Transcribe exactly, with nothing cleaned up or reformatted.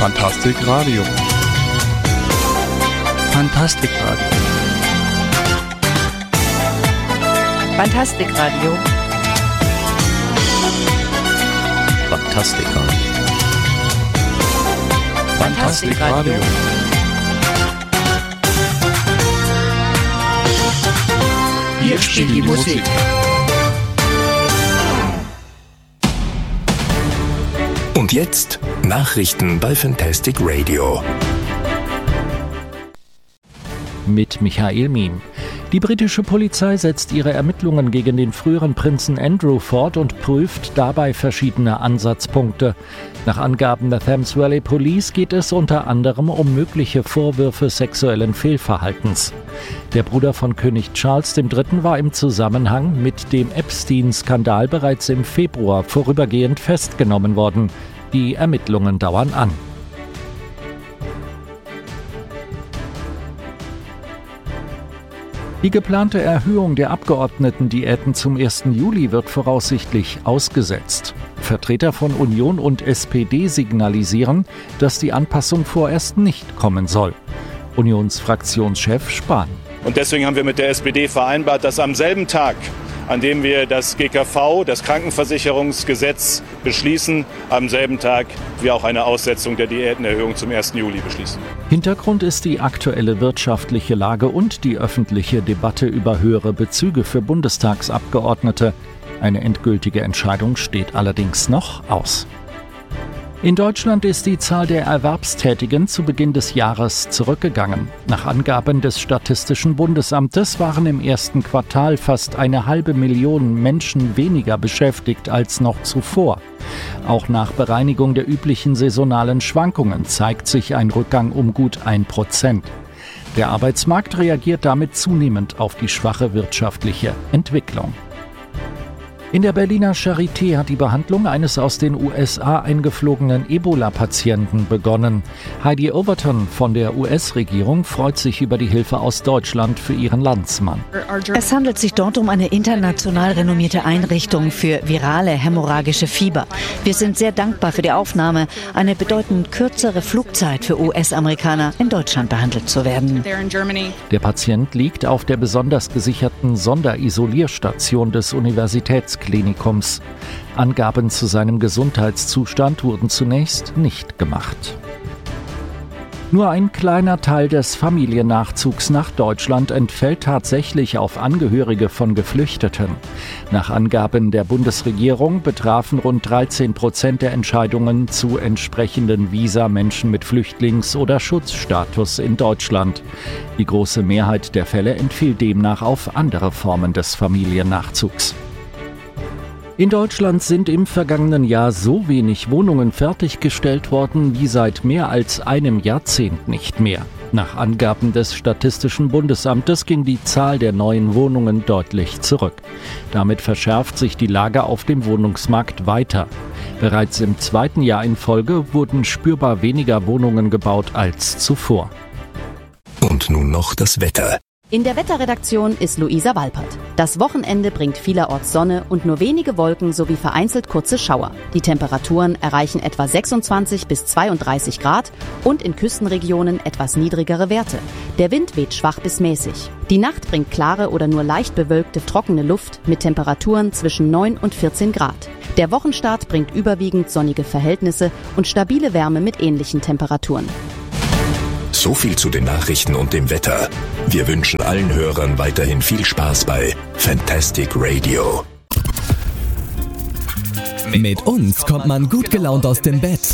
Fantastic Radio. Fantastic Radio. Fantastic Radio. Fantastic Radio. Fantastic Radio. Hier spielt die Musik. Und jetzt Nachrichten bei Fantastic Radio. Mit Michael Miem. Die britische Polizei setzt ihre Ermittlungen gegen den früheren Prinzen Andrew fort und prüft dabei verschiedene Ansatzpunkte. Nach Angaben der Thames Valley Police geht es unter anderem um mögliche Vorwürfe sexuellen Fehlverhaltens. Der Bruder von König Charles der Dritte war im Zusammenhang mit dem Epstein-Skandal bereits im Februar vorübergehend festgenommen worden. Die Ermittlungen dauern an. Die geplante Erhöhung der Abgeordnetendiäten zum ersten Juli wird voraussichtlich ausgesetzt. Vertreter von Union und S P D signalisieren, dass die Anpassung vorerst nicht kommen soll. Unionsfraktionschef Spahn. Und deswegen haben wir mit der S P D vereinbart, dass am selben Tag, an dem wir das G K V, das Krankenversicherungsgesetz, beschließen, am selben Tag wir auch eine Aussetzung der Diätenerhöhung zum ersten Juli beschließen. Hintergrund ist die aktuelle wirtschaftliche Lage und die öffentliche Debatte über höhere Bezüge für Bundestagsabgeordnete. Eine endgültige Entscheidung steht allerdings noch aus. In Deutschland ist die Zahl der Erwerbstätigen zu Beginn des Jahres zurückgegangen. Nach Angaben des Statistischen Bundesamtes waren im ersten Quartal fast eine halbe Million Menschen weniger beschäftigt als noch zuvor. Auch nach Bereinigung der üblichen saisonalen Schwankungen zeigt sich ein Rückgang um gut ein Prozent. Der Arbeitsmarkt reagiert damit zunehmend auf die schwache wirtschaftliche Entwicklung. In der Berliner Charité hat die Behandlung eines aus den U S A eingeflogenen Ebola-Patienten begonnen. Heidi Overton von der U S-Regierung freut sich über die Hilfe aus Deutschland für ihren Landsmann. Es handelt sich dort um eine international renommierte Einrichtung für virale hämorrhagische Fieber. Wir sind sehr dankbar für die Aufnahme, eine bedeutend kürzere Flugzeit für U S-Amerikaner in Deutschland behandelt zu werden. Der Patient liegt auf der besonders gesicherten Sonderisolierstation des Universitätsklinikums. Angaben zu seinem Gesundheitszustand wurden zunächst nicht gemacht. Nur ein kleiner Teil des Familiennachzugs nach Deutschland entfällt tatsächlich auf Angehörige von Geflüchteten. Nach Angaben der Bundesregierung betrafen rund dreizehn Prozent der Entscheidungen zu entsprechenden Visa Menschen mit Flüchtlings- oder Schutzstatus in Deutschland. Die große Mehrheit der Fälle entfiel demnach auf andere Formen des Familiennachzugs. In Deutschland sind im vergangenen Jahr so wenig Wohnungen fertiggestellt worden wie seit mehr als einem Jahrzehnt nicht mehr. Nach Angaben des Statistischen Bundesamtes ging die Zahl der neuen Wohnungen deutlich zurück. Damit verschärft sich die Lage auf dem Wohnungsmarkt weiter. Bereits im zweiten Jahr in Folge wurden spürbar weniger Wohnungen gebaut als zuvor. Und nun noch das Wetter. In der Wetterredaktion ist Luisa Walpert. Das Wochenende bringt vielerorts Sonne und nur wenige Wolken sowie vereinzelt kurze Schauer. Die Temperaturen erreichen etwa sechsundzwanzig bis zweiunddreißig Grad und in Küstenregionen etwas niedrigere Werte. Der Wind weht schwach bis mäßig. Die Nacht bringt klare oder nur leicht bewölkte trockene Luft mit Temperaturen zwischen neun und vierzehn Grad. Der Wochenstart bringt überwiegend sonnige Verhältnisse und stabile Wärme mit ähnlichen Temperaturen. So viel zu den Nachrichten und dem Wetter. Wir wünschen allen Hörern weiterhin viel Spaß bei Fantastic Radio. Mit uns kommt man gut gelaunt aus dem Bett.